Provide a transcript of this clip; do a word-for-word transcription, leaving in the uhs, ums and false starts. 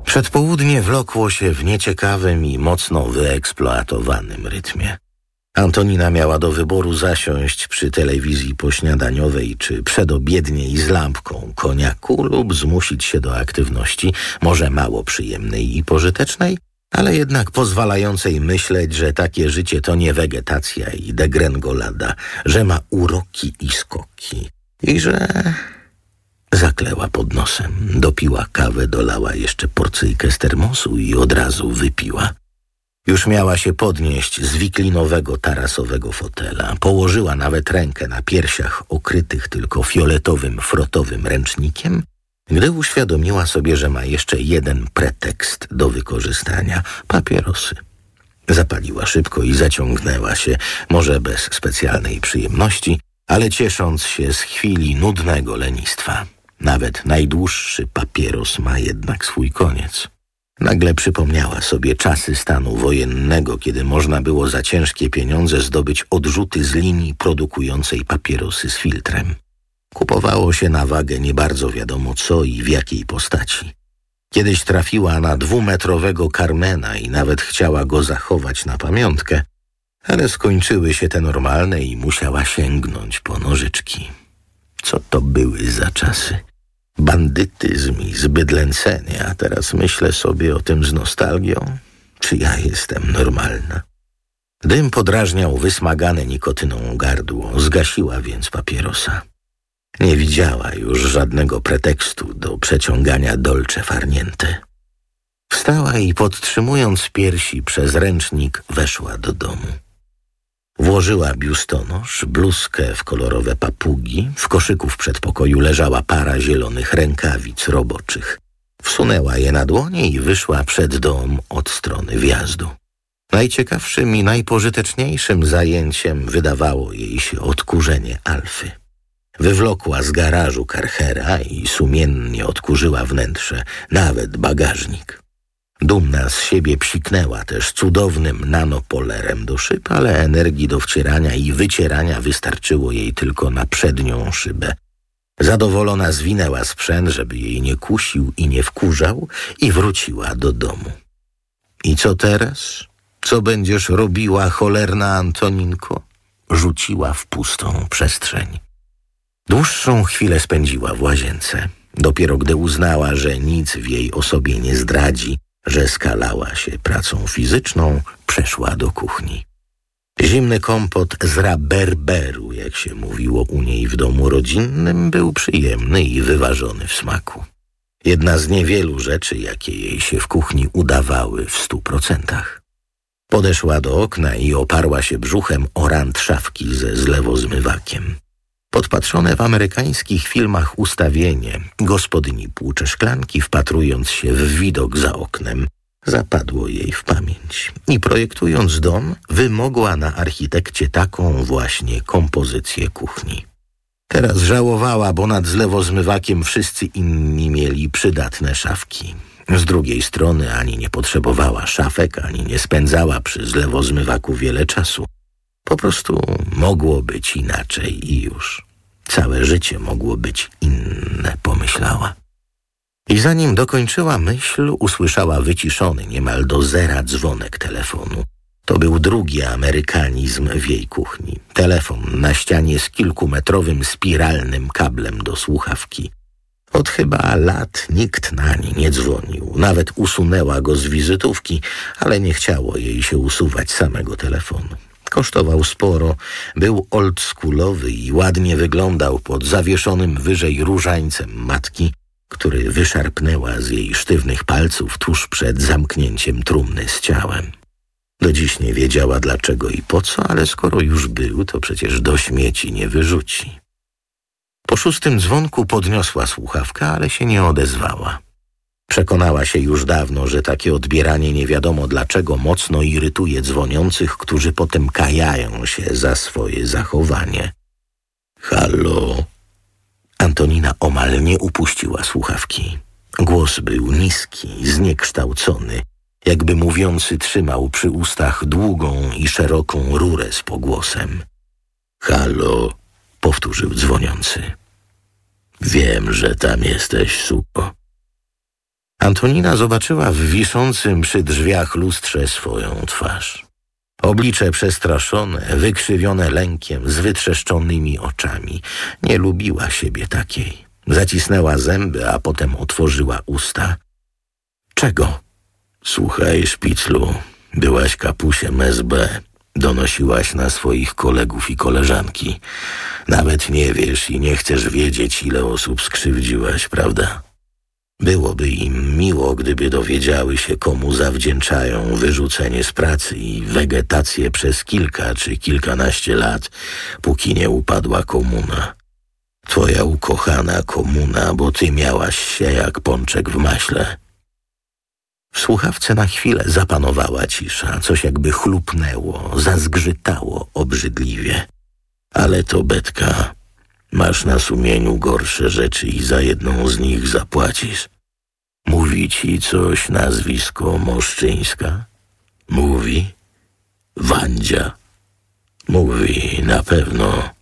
Przedpołudnie wlokło się w nieciekawym i mocno wyeksploatowanym rytmie. Antonina miała do wyboru zasiąść przy telewizji pośniadaniowej czy przedobiedniej z lampką koniaku lub zmusić się do aktywności, może mało przyjemnej i pożytecznej, ale jednak pozwalającej myśleć, że takie życie to nie wegetacja i degrengolada, że ma uroki i skoki i że... Zakleła pod nosem, dopiła kawę, dolała jeszcze porcyjkę z termosu i od razu wypiła. Już miała się podnieść z wiklinowego tarasowego fotela. Położyła nawet rękę na piersiach okrytych tylko fioletowym frotowym ręcznikiem, gdy uświadomiła sobie, że ma jeszcze jeden pretekst do wykorzystania – papierosy. Zapaliła szybko i zaciągnęła się, może bez specjalnej przyjemności, ale ciesząc się z chwili nudnego lenistwa. Nawet najdłuższy papieros ma jednak swój koniec. Nagle przypomniała sobie czasy stanu wojennego, kiedy można było za ciężkie pieniądze zdobyć odrzuty z linii produkującej papierosy z filtrem. Kupowało się na wagę nie bardzo wiadomo co i w jakiej postaci. Kiedyś trafiła na dwumetrowego Carmena i nawet chciała go zachować na pamiątkę, ale skończyły się te normalne i musiała sięgnąć po nożyczki. Co to były za czasy? Bandytyzm i zbydlęcenie, a teraz myślę sobie o tym z nostalgią. Czy ja jestem normalna? Dym podrażniał wysmagane nikotyną gardło, zgasiła więc papierosa. Nie widziała już żadnego pretekstu do przeciągania dolce farniente. Wstała i podtrzymując piersi przez ręcznik weszła do domu. Włożyła biustonosz, bluzkę w kolorowe papugi, w koszyku w przedpokoju leżała para zielonych rękawic roboczych. Wsunęła je na dłonie i wyszła przed dom od strony wjazdu. Najciekawszym i najpożyteczniejszym zajęciem wydawało jej się odkurzenie Alfy. Wywlokła z garażu Karchera i sumiennie odkurzyła wnętrze, nawet bagażnik. Dumna z siebie psiknęła też cudownym nanopolerem do szyb, ale energii do wcierania i wycierania wystarczyło jej tylko na przednią szybę. Zadowolona zwinęła sprzęt, żeby jej nie kusił i nie wkurzał, i wróciła do domu. I co teraz? Co będziesz robiła, cholerna Antoninko? Rzuciła w pustą przestrzeń. Dłuższą chwilę spędziła w łazience. Dopiero gdy uznała, że nic w jej osobie nie zdradzi, że skalała się pracą fizyczną, przeszła do kuchni. Zimny kompot z raberberu, jak się mówiło u niej w domu rodzinnym, był przyjemny i wyważony w smaku. Jedna z niewielu rzeczy, jakie jej się w kuchni udawały w stu procentach. Podeszła do okna i oparła się brzuchem o rant szafki ze zlewozmywakiem. Podpatrzone w amerykańskich filmach ustawienie gospodyni płucze szklanki, wpatrując się w widok za oknem, zapadło jej w pamięć. I projektując dom, wymogła na architekcie taką właśnie kompozycję kuchni. Teraz żałowała, bo nad zlewozmywakiem wszyscy inni mieli przydatne szafki. Z drugiej strony ani nie potrzebowała szafek, ani nie spędzała przy zlewozmywaku wiele czasu. Po prostu mogło być inaczej i już. Całe życie mogło być inne, pomyślała. I zanim dokończyła myśl, usłyszała wyciszony niemal do zera dzwonek telefonu. To był drugi amerykanizm w jej kuchni. Telefon na ścianie z kilkumetrowym spiralnym kablem do słuchawki. Od chyba lat nikt na nie nie dzwonił. Nawet usunęła go z wizytówki, ale nie chciało jej się usuwać samego telefonu. Kosztował sporo, był oldschoolowy i ładnie wyglądał pod zawieszonym wyżej różańcem matki, który wyszarpnęła z jej sztywnych palców tuż przed zamknięciem trumny z ciałem. Do dziś nie wiedziała dlaczego i po co, ale skoro już był, to przecież do śmieci nie wyrzuci. Po szóstym dzwonku podniosła słuchawkę, ale się nie odezwała. Przekonała się już dawno, że takie odbieranie nie wiadomo dlaczego mocno irytuje dzwoniących, którzy potem kajają się za swoje zachowanie. Halo? Antonina omal nie upuściła słuchawki. Głos był niski, zniekształcony, jakby mówiący trzymał przy ustach długą i szeroką rurę z pogłosem. Halo? Powtórzył dzwoniący. Wiem, że tam jesteś, suko. Antonina zobaczyła w wiszącym przy drzwiach lustrze swoją twarz. Oblicze przestraszone, wykrzywione lękiem, z wytrzeszczonymi oczami. Nie lubiła siebie takiej. Zacisnęła zęby, a potem otworzyła usta. Czego? Słuchaj, Szpiclu, byłaś kapusiem S B. Donosiłaś na swoich kolegów i koleżanki. Nawet nie wiesz i nie chcesz wiedzieć, ile osób skrzywdziłaś, prawda? Byłoby im miło, gdyby dowiedziały się, komu zawdzięczają wyrzucenie z pracy i wegetację przez kilka czy kilkanaście lat, póki nie upadła komuna. Twoja ukochana komuna, bo ty miałaś się jak pączek w maśle. W słuchawce na chwilę zapanowała cisza, coś jakby chlupnęło, zazgrzytało obrzydliwie. Ale to Betka. Masz na sumieniu gorsze rzeczy i za jedną z nich zapłacisz. Mówi ci coś nazwisko Moszczyńska? Mówi? Wandzia? Mówi na pewno.